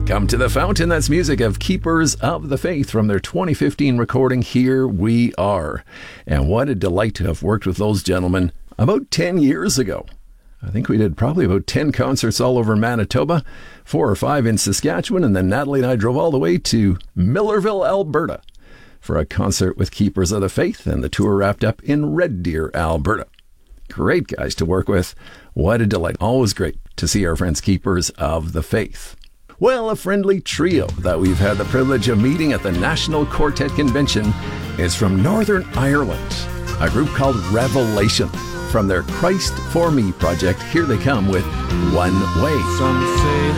Come to the Fountain. That's music of Keepers of the Faith from their 2015 recording, Here We Are. And what a delight to have worked with those gentlemen about 10 years ago. I think we did probably about 10 concerts all over Manitoba, 4 or 5 in Saskatchewan, and then Natalie and I drove all the way to Millerville, Alberta for a concert with Keepers of the Faith, and the tour wrapped up in Red Deer, Alberta. Great guys to work with. What a delight. Always great to see our friends Keepers of the Faith. Well, a friendly trio that we've had the privilege of meeting at the National Quartet Convention is from Northern Ireland, a group called Revelation. From their Christ for Me project, here they come with One Way. Some say